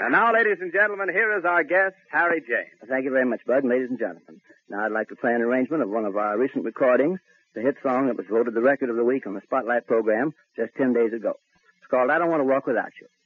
And now, ladies and gentlemen, here is our guest, Harry James. Thank you very much, Bud, ladies and gentlemen. Now I'd like to play an arrangement of one of our recent recordings, the hit song that was voted the record of the week on the Spotlight program just 10 days ago. It's called I Don't Want to Walk Without You.